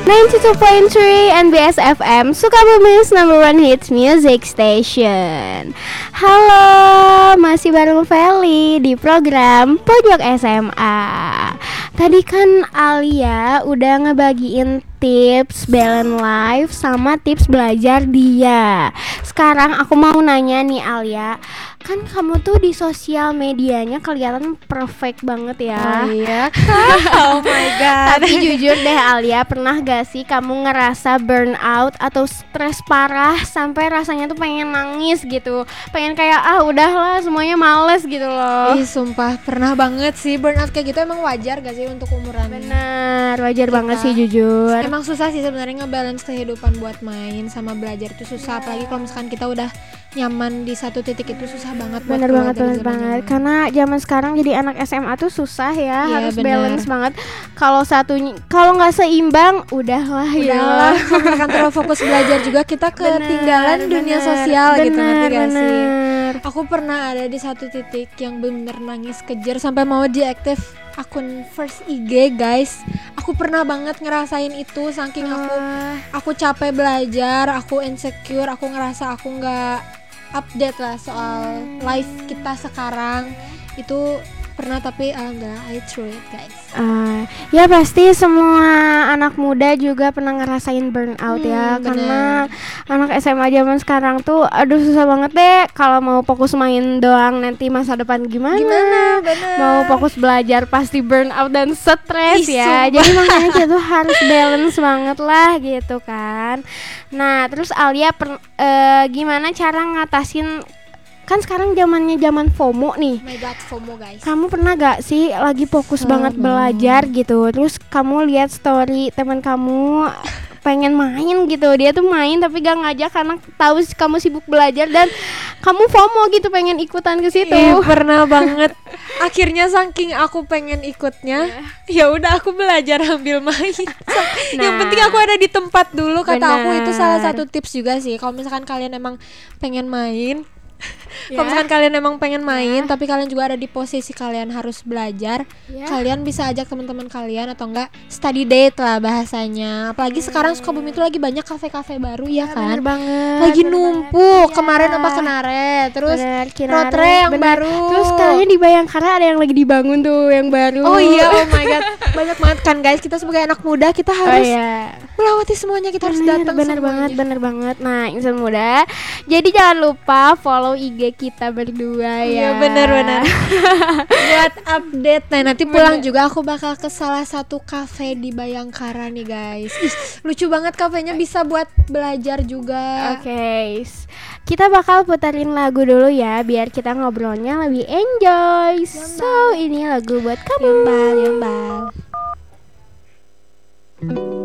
92.3 NBS FM Sukabumi's number one hits music station. Halo, masih bareng Feli di program Pojok SMA. Tadi kan Alia udah ngebagiin tips balance life sama tips belajar dia. Sekarang aku mau nanya nih Alia, kan kamu tuh di sosial medianya kelihatan perfect banget ya. Oh iya kan? Oh my god. Tapi jujur deh Alia, pernah gak sih kamu ngerasa burnout atau stres parah sampai rasanya tuh pengen nangis gitu, pengen kayak udahlah semuanya males gitu loh. Ih sumpah pernah banget sih burnout kayak gitu. Emang wajar gak sih untuk umuran? Bener, wajar kita? banget sih jujur. Emang susah sih sebenarnya ngebalance kehidupan buat main sama belajar itu susah. Apalagi kalau misalkan kita udah nyaman di satu titik itu susah banget. Bener banget, bener banget. Karena zaman sekarang jadi anak SMA tuh susah ya, harus bener. balance banget. Kalau nggak seimbang, udahlah ya. Kalau misalkan terlalu fokus belajar juga kita ketinggalan dunia sosial gitu, ngerti gak sih? Aku pernah ada di satu titik yang bener nangis kejer sampai mau deactive akun first IG guys. Aku pernah banget ngerasain itu, saking aku capek belajar, aku insecure, aku ngerasa aku nggak update lah soal life kita sekarang. Itu pernah, tapi alhamdulillah I through it guys. Ya pasti semua anak muda juga pernah ngerasain burnout ya. Bener. Karena anak SMA zaman sekarang tuh aduh susah banget deh. Kalau mau fokus main doang nanti masa depan gimana? Bener. Mau fokus belajar pasti burnout dan stres ya. Sumpah. Jadi makanya kita tuh harus balance banget lah gitu kan. Nah terus Alia gimana cara ngatasin, kan sekarang zaman FOMO nih. Oh my god, FOMO guys. Kamu pernah gak sih lagi fokus banget belajar gitu, terus kamu lihat story teman kamu pengen main gitu, dia tuh main tapi gak ngajak karena tahu kamu sibuk belajar dan kamu FOMO gitu pengen ikutan ke situ. Pernah banget. Akhirnya saking aku pengen ikutnya, ya udah aku belajar ambil main. Yang penting aku ada di tempat dulu, kata aku. Itu salah satu tips juga sih. Kalau misalkan kalian emang pengen main, kalau misalkan kalian emang pengen main tapi kalian juga ada di posisi kalian harus belajar, kalian bisa ajak teman-teman kalian atau enggak study date lah bahasanya. Apalagi sekarang Sukabumi itu lagi banyak kafe-kafe baru ya kan, lagi numpuk. Kemarin apa Kenare, terus Rotre yang baru, terus kayaknya di Bayangkara ada yang lagi dibangun tuh yang baru. Oh iya, oh my god, banyak banget kan guys. Kita sebagai anak muda kita harus melewati semuanya, kita harus datang. Bener banget. Nah insan muda, jadi jangan lupa follow IG kita berdua ya. Iya benar. Buat update. Nah nanti pulang juga aku bakal ke salah satu kafe di Bayangkara nih guys. Lucu banget kafenya, bisa buat belajar juga. Oke. Kita bakal putarin lagu dulu ya biar kita ngobrolnya lebih enjoy. So ini lagu buat kamu. Yombal.